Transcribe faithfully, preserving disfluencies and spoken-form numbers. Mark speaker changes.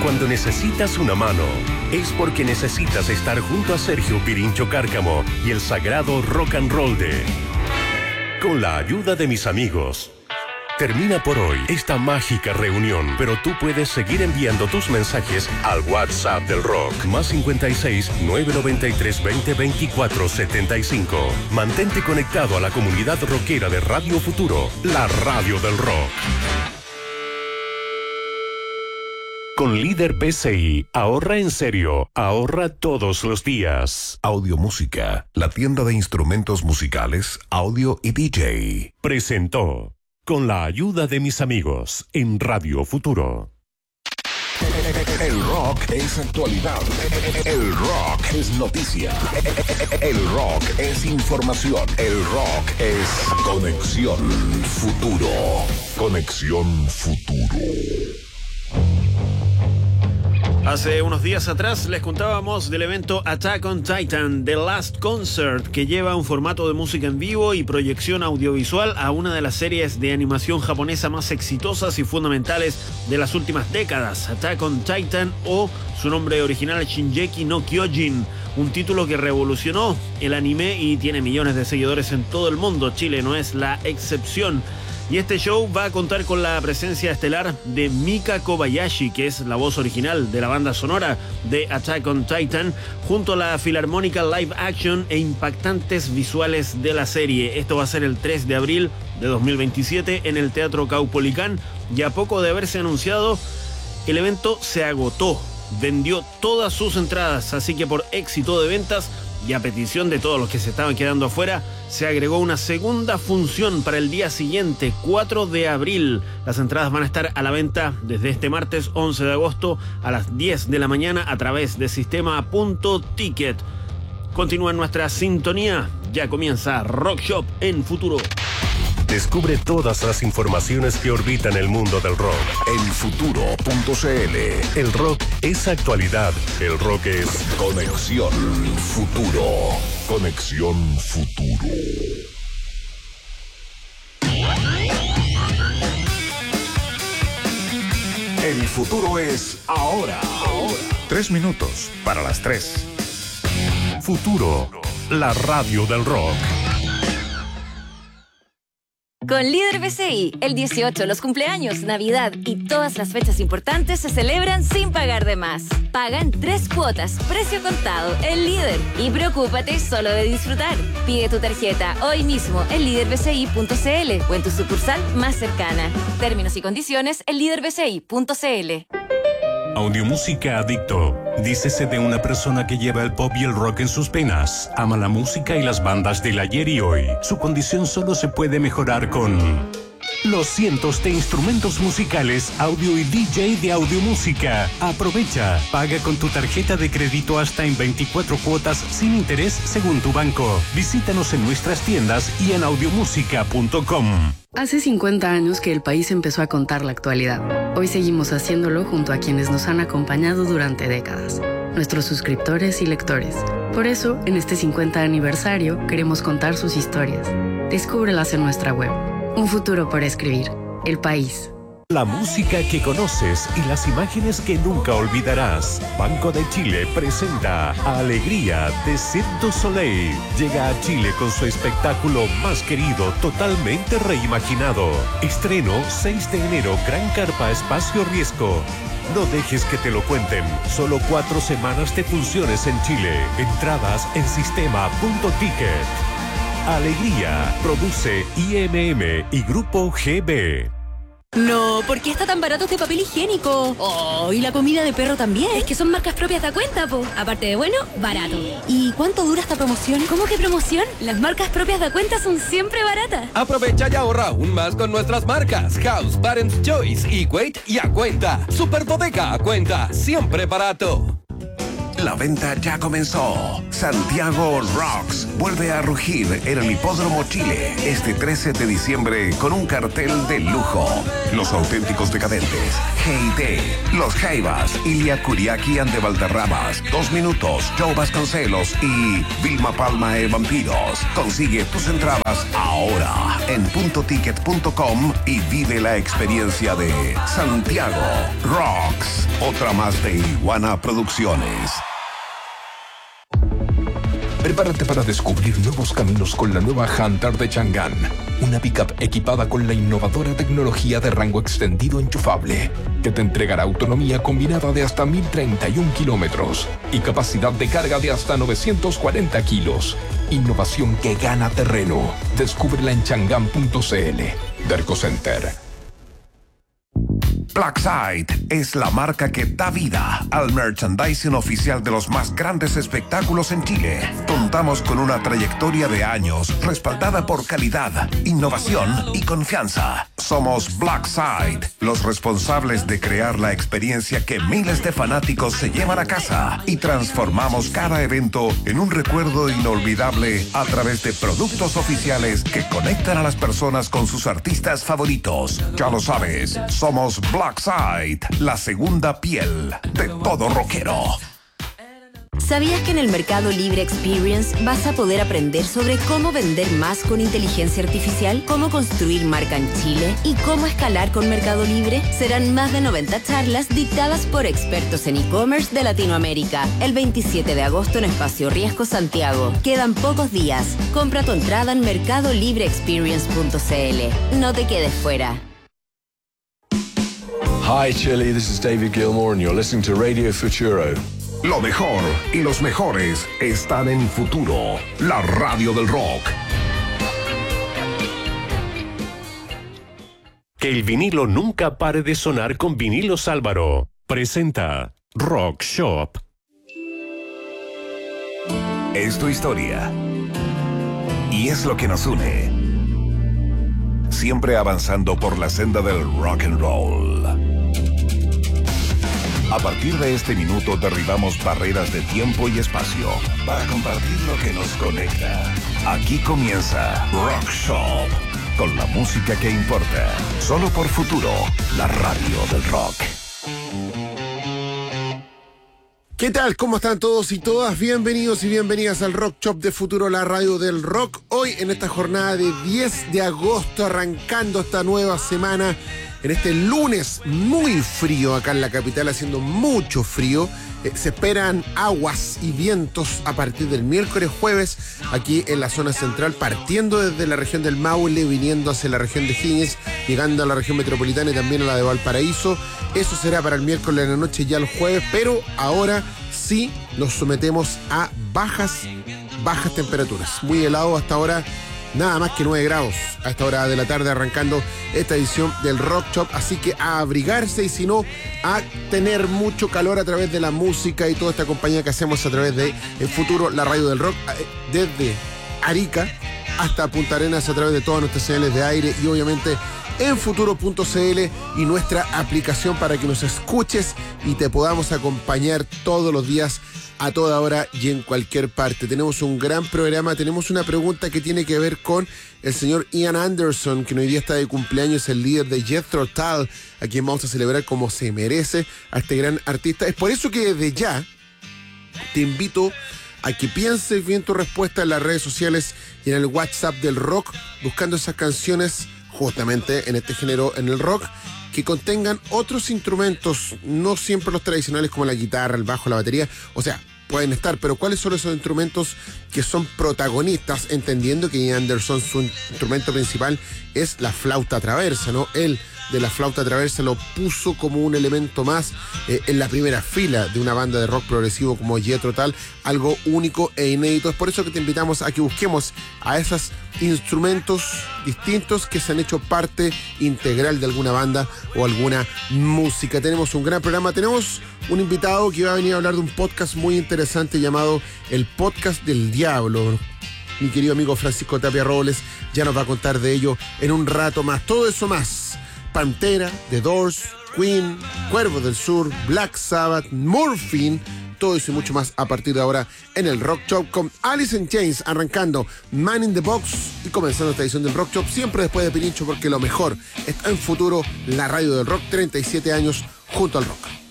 Speaker 1: Cuando necesitas una mano, es porque necesitas estar junto a Sergio Pirincho Cárcamo y el sagrado rock and roll de Con la ayuda de mis amigos. Termina por hoy esta mágica reunión, pero tú puedes seguir enviando tus mensajes al WhatsApp del rock, más cincuenta y seis, novecientos noventa y tres, veinte, veinticuatro, setenta y cinco. Mantente conectado a la comunidad rockera de Radio Futuro, la radio del rock. Con Líder P C I, ahorra en serio, ahorra todos los días.
Speaker 2: Audio Música, la tienda de instrumentos musicales, audio y D J.
Speaker 1: Presentó Con la ayuda de mis amigos en Radio Futuro.
Speaker 2: El rock es actualidad. El rock es noticia. El rock es información. El rock es Conexión Futuro. Conexión Futuro.
Speaker 3: Hace unos días atrás les contábamos del evento Attack on Titan, The Last Concert, que lleva un formato de música en vivo y proyección audiovisual a una de las series de animación japonesa más exitosas y fundamentales de las últimas décadas, Attack on Titan, o su nombre original Shingeki no Kyojin, un título que revolucionó el anime y tiene millones de seguidores en todo el mundo. Chile no es la excepción. Y este show va a contar con la presencia estelar de Mika Kobayashi, que es la voz original de la banda sonora de Attack on Titan, junto a la filarmónica live action e impactantes visuales de la serie. Esto va a ser el tres de abril de dos mil veintisiete en el Teatro Caupolicán, y a poco de haberse anunciado, el evento se agotó. Vendió todas sus entradas, así que por éxito de ventas y a petición de todos los que se estaban quedando afuera, se agregó una segunda función para el día siguiente, cuatro de abril. Las entradas van a estar a la venta desde este martes once de agosto a las diez de la mañana a través de sistema punto ticket. Continúa en nuestra sintonía, ya comienza Rock Shop en Futuro.
Speaker 1: Descubre todas las informaciones que orbitan el mundo del rock
Speaker 2: en futuro punto c l.
Speaker 1: El rock es actualidad. El rock es
Speaker 2: Conexión Futuro. Conexión Futuro. El futuro es ahora. Ahora.
Speaker 4: Tres minutos para las tres.
Speaker 1: Futuro, la radio del rock.
Speaker 5: Con Líder B C I, el dieciocho, los cumpleaños, Navidad y todas las fechas importantes se celebran sin pagar de más. Paga en tres cuotas, precio contado, en Líder. Y preocúpate solo de disfrutar. Pide tu tarjeta hoy mismo en líder b c i punto c l o en tu sucursal más cercana. Términos y condiciones en líder b c i punto c l.
Speaker 1: Audiomúsica Adicto. Dícese de una persona que lleva el pop y el rock en sus penas. Ama la música y las bandas del ayer y hoy. Su condición solo se puede mejorar con los cientos de instrumentos musicales, audio y D J de Audiomúsica. Aprovecha. Paga con tu tarjeta de crédito hasta en veinticuatro cuotas sin interés según tu banco. Visítanos en nuestras tiendas y en audiomúsica punto com.
Speaker 6: Hace cincuenta años que el país empezó a contar la actualidad. Hoy seguimos haciéndolo junto a quienes nos han acompañado durante décadas, nuestros suscriptores y lectores. Por eso, en este cincuenta aniversario, queremos contar sus historias. Descúbrelas en nuestra web. Un futuro por escribir. El país.
Speaker 1: La música que conoces y las imágenes que nunca olvidarás. Banco de Chile presenta Alegría de Cirque du Soleil. Llega a Chile con su espectáculo más querido, totalmente reimaginado. Estreno seis de enero, Gran Carpa Espacio Riesgo. No dejes que te lo cuenten. Solo cuatro semanas de funciones en Chile. Entradas en sistema punto ticket. Alegría. Produce I M M y Grupo G B.
Speaker 7: No, ¿por qué está tan barato este papel higiénico? Oh, y la comida de perro también.
Speaker 8: Es que son marcas propias de cuenta, po. Aparte de bueno, barato.
Speaker 7: ¿Y cuánto dura esta promoción?
Speaker 8: ¿Cómo que promoción? Las marcas propias de cuenta son siempre baratas.
Speaker 9: Aprovecha y ahorra aún más con nuestras marcas House, Parents Choice, Equate y A Cuenta. Super Bodega A Cuenta, siempre barato.
Speaker 2: La venta ya comenzó. Santiago Rocks vuelve a rugir en el Hipódromo Chile este trece de diciembre con un cartel de lujo. Los auténticos decadentes, G I T, Los Jaivas, Ilia Kuriaki ante Valderramas, Dos Minutos, Joe Vasconcelos y Vilma Palma e Vampiros. Consigue tus entradas ahora en punto ticket punto com y vive la experiencia de Santiago Rocks. otra más de Iguana Producciones.
Speaker 10: Prepárate para descubrir nuevos caminos con la nueva Hunter de Chang'an, una pickup equipada con la innovadora tecnología de rango extendido enchufable, que te entregará autonomía combinada de hasta mil treinta y un kilómetros y capacidad de carga de hasta novecientos cuarenta kilos. Innovación que gana terreno. Descúbrela en chang'an punto c l. Derco Center.
Speaker 2: Blackside es la marca que da vida al merchandising oficial de los más grandes espectáculos en Chile. Contamos con una trayectoria de años respaldada por calidad, innovación y confianza. Somos Blackside, los responsables de crear la experiencia que miles de fanáticos se llevan a casa, y transformamos cada evento en un recuerdo inolvidable a través de productos oficiales que conectan a las personas con sus artistas favoritos. Ya lo sabes, somos Blackside, la segunda piel de todo rockero.
Speaker 11: ¿Sabías que en el Mercado Libre Experience vas a poder aprender sobre cómo vender más con inteligencia artificial, cómo construir marca en Chile y cómo escalar con Mercado Libre? Serán más de noventa charlas dictadas por expertos en e-commerce de Latinoamérica. El veintisiete de agosto en Espacio Riesgo, Santiago. Quedan pocos días. Compra tu entrada en mercado libre experience punto c l. No te quedes fuera.
Speaker 12: Hi Chile, this is David Gilmour and you're listening to Radio Futuro.
Speaker 2: Lo mejor y los mejores están en Futuro, la radio del rock.
Speaker 1: Que el vinilo nunca pare de sonar con Vinilos Álvaro. Presenta Rock Shop.
Speaker 2: Es tu historia. Y es lo que nos une. Siempre avanzando por la senda del rock and roll. A partir de este minuto derribamos barreras de tiempo y espacio para compartir lo que nos conecta. Aquí comienza Rock Shop, con la música que importa. Solo por Futuro, la radio del rock.
Speaker 13: ¿Qué tal? ¿Cómo están todos y todas? Bienvenidos y bienvenidas al Rock Shop de Futuro, la radio del rock. Hoy en esta jornada de diez de agosto, arrancando esta nueva semana, en este lunes muy frío acá en la capital, haciendo mucho frío. Eh, se esperan aguas y vientos a partir del miércoles, jueves, aquí en la zona central, partiendo desde la región del Maule, viniendo hacia la región de Higgins, llegando a la región metropolitana y también a la de Valparaíso. Eso será para el miércoles de la noche, ya el jueves, pero ahora sí nos sometemos a bajas, bajas temperaturas. Muy helado hasta ahora. Nada más que nueve grados a esta hora de la tarde, arrancando esta edición del Rock Shop. Así que a abrigarse y si no, a tener mucho calor a través de la música y toda esta compañía que hacemos a través de El Futuro, la radio del rock, desde Arica hasta Punta Arenas, a través de todas nuestras señales de aire y obviamente en futuro punto c l y nuestra aplicación para que nos escuches y te podamos acompañar todos los días, a toda hora y en cualquier parte. Tenemos un gran programa, tenemos una pregunta que tiene que ver con el señor Ian Anderson, que hoy día está de cumpleaños, el líder de Jethro Tull, a quien vamos a celebrar como se merece a este gran artista. Es por eso que desde ya te invito a que pienses bien tu respuesta en las redes sociales y en el WhatsApp del rock, buscando esas canciones justamente en este género, en el rock, que contengan otros instrumentos, no siempre los tradicionales como la guitarra, el bajo, la batería, o sea, pueden estar, pero ¿cuáles son esos instrumentos que son protagonistas? Entendiendo que Ian Anderson, su instrumento principal es la flauta traversa, ¿no? Él de la flauta traversa lo puso como un elemento más eh, en la primera fila de una banda de rock progresivo como Jethro Tull, algo único e inédito. Es por eso que te invitamos a que busquemos a esos instrumentos distintos que se han hecho parte integral de alguna banda o alguna música. Tenemos un gran programa, tenemos un invitado que va a venir a hablar de un podcast muy interesante llamado El Podcast del Diablo. Mi querido amigo Francisco Tapia Robles ya nos va a contar de ello en un rato más. Todo eso más. Pantera, The Doors, Queen, Cuervos del Sur, Black Sabbath, Morphine, todo eso y mucho más a partir de ahora en el Rock Shop con Alice in Chains, arrancando Man in the Box y comenzando esta edición del Rock Shop, siempre después de Pirincho, porque lo mejor está en Futuro, la radio del rock, treinta y siete años junto al rock.